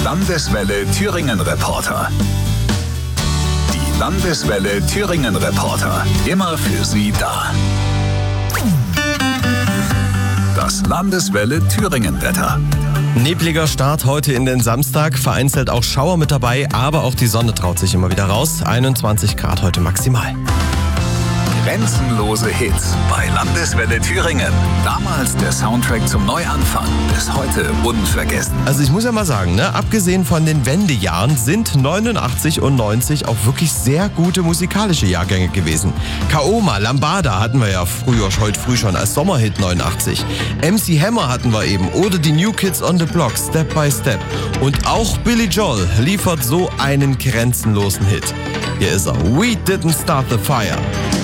Landeswelle Thüringen Reporter. Die Landeswelle Thüringen Reporter. Immer für Sie da. Das Landeswelle Thüringen Wetter. Nebliger Start heute in den Samstag, vereinzelt auch Schauer mit dabei, aber auch die Sonne traut sich immer wieder raus. 21 Grad heute maximal. Grenzenlose Hits bei Landeswelle Thüringen. Damals der Soundtrack zum Neuanfang, bis heute unvergessen. Also ich muss ja mal sagen, abgesehen von den Wendejahren sind 89 und 90 auch wirklich sehr gute musikalische Jahrgänge gewesen. Kaoma, Lambada hatten wir ja heute früh schon als Sommerhit 89. MC Hammer hatten wir eben oder die New Kids on the Block, Step by Step. Und auch Billy Joel liefert so einen grenzenlosen Hit. Hier ist er, We Didn't Start the Fire.